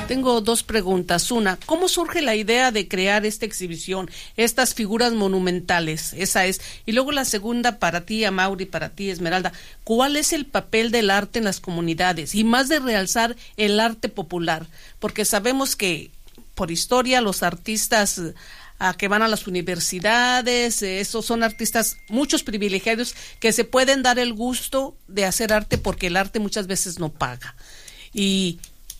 Tengo dos preguntas. Una, ¿cómo surge la idea de crear esta exhibición, estas figuras monumentales? Esa es. Y luego la segunda, para ti, Amaury, para ti, Esmeralda, ¿cuál es el papel del arte en las comunidades? Y más de realzar el arte popular, porque sabemos que por historia los artistas que van a las universidades, esos son artistas, muchos privilegiados que se pueden dar el gusto de hacer arte porque el arte muchas veces no paga. Y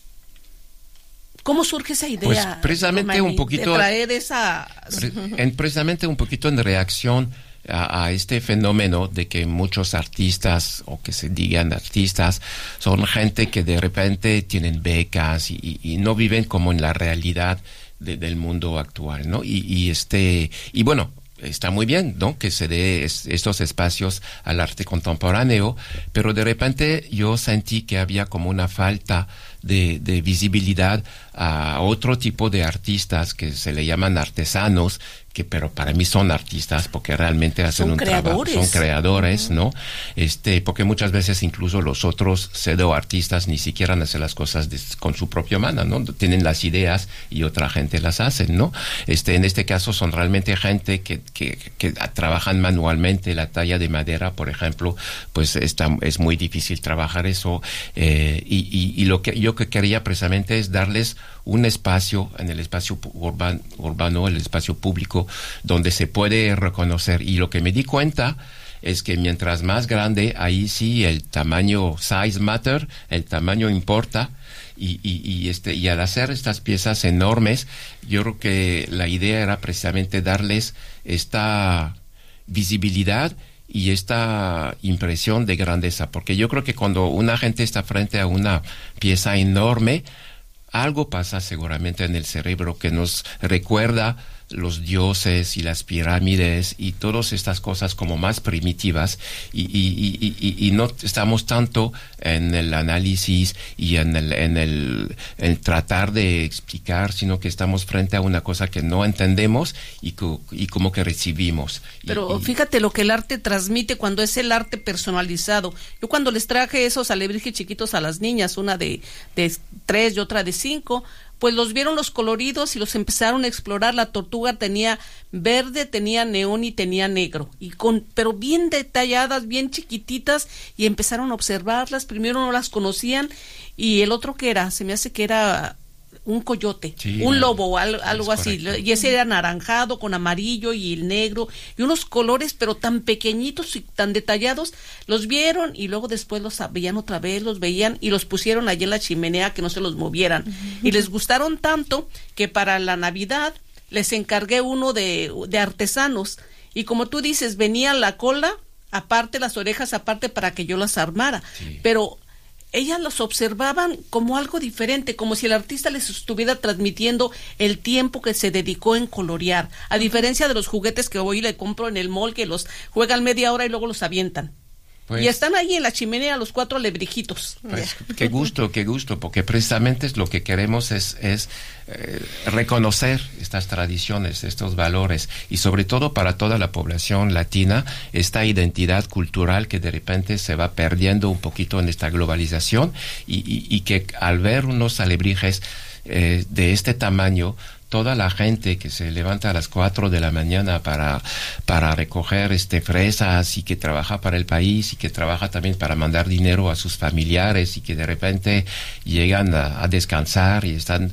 ¿cómo surge esa idea? Pues precisamente un poquito de traer esa... precisamente un poquito en reacción a este fenómeno de que muchos artistas, o que se digan artistas, son gente que de repente tienen becas y no viven como en la realidad del mundo actual, ¿no? Y bueno, está muy bien, ¿no?, que se dé estos espacios al arte contemporáneo, pero de repente yo sentí que había como una falta de visibilidad a otro tipo de artistas que se le llaman artesanos, pero para mí son artistas porque realmente hacen un trabajo, son creadores, ¿no? Porque muchas veces incluso los otros pseudo artistas ni siquiera hacen las cosas con su propia mano, ¿no? Tienen las ideas y otra gente las hace, ¿no? En este caso son realmente gente que trabajan manualmente la talla de madera, por ejemplo, pues es muy difícil trabajar eso, y lo que yo quería precisamente es darles un espacio en el espacio urbano, el espacio público, donde se puede reconocer. Y lo que me di cuenta es que mientras más grande, ahí sí el tamaño, size matter, el tamaño importa. Y al hacer estas piezas enormes, yo creo que la idea era precisamente darles esta visibilidad y esta impresión de grandeza, porque yo creo que cuando una gente está frente a una pieza enorme, algo pasa seguramente en el cerebro que nos recuerda los dioses y las pirámides y todas estas cosas como más primitivas, y no estamos tanto en el análisis y en el tratar de explicar, sino que estamos frente a una cosa que no entendemos y como que recibimos. Pero fíjate lo que el arte transmite cuando es el arte personalizado. Yo cuando les traje esos alebrijes chiquitos a las niñas, una de 3 y otra de 5, pues los vieron los coloridos y los empezaron a explorar. La tortuga tenía verde, tenía neón y tenía negro, pero bien detalladas, bien chiquititas, y empezaron a observarlas. Primero no las conocían, y el otro que era, se me hace que era un coyote, sí, un lobo, algo así, y ese era anaranjado con amarillo y el negro, y unos colores pero tan pequeñitos y tan detallados. Los vieron y luego después los veían otra vez, los veían y los pusieron allí en la chimenea que no se los movieran, y les gustaron tanto que para la Navidad les encargué uno de artesanos, y como tú dices, venía la cola aparte, las orejas aparte, para que yo las armara, sí. Pero ellas los observaban como algo diferente, como si el artista les estuviera transmitiendo el tiempo que se dedicó en colorear, a diferencia de los juguetes que hoy le compro en el mall, que los juegan media hora y luego los avientan. Pues, y están ahí en la chimenea los 4 alebrijitos. Pues qué gusto, porque precisamente es lo que queremos es reconocer estas tradiciones, estos valores, y sobre todo para toda la población latina, esta identidad cultural que de repente se va perdiendo un poquito en esta globalización, y que al ver unos alebrijes de este tamaño, toda la gente que se levanta a las 4 de la mañana para recoger fresas, y que trabaja para el país, y que trabaja también para mandar dinero a sus familiares, y que de repente llegan a descansar y están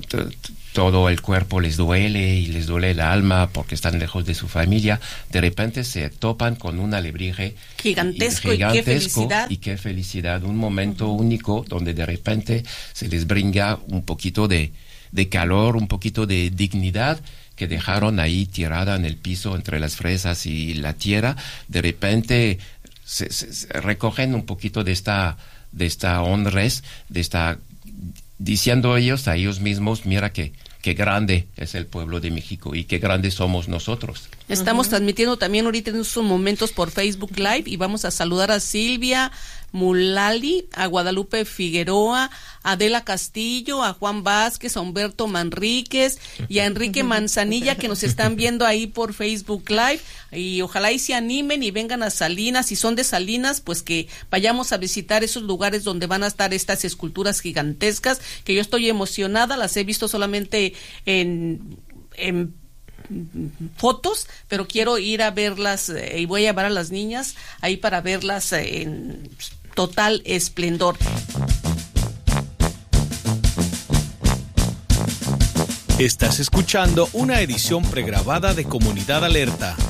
todo el cuerpo les duele y les duele el alma porque están lejos de su familia, de repente se topan con un alebrije gigantesco y qué felicidad, un momento único donde de repente se les brinda un poquito de calor, un poquito de dignidad que dejaron ahí tirada en el piso entre las fresas y la tierra. De repente se recogen un poquito de esta honres, diciendo ellos a ellos mismos, mira qué grande es el pueblo de México y qué grandes somos nosotros. Estamos transmitiendo también ahorita en estos momentos por Facebook Live y vamos a saludar a Silvia Mulali, a Guadalupe Figueroa, a Adela Castillo, a Juan Vázquez, a Humberto Manríquez y a Enrique Manzanilla, que nos están viendo ahí por Facebook Live, y ojalá y se animen y vengan a Salinas. Si son de Salinas, pues que vayamos a visitar esos lugares donde van a estar estas esculturas gigantescas, que yo estoy emocionada, las he visto solamente en fotos, pero quiero ir a verlas y voy a llevar a las niñas ahí para verlas en total esplendor. Estás escuchando una edición pregrabada de Comunidad Alerta.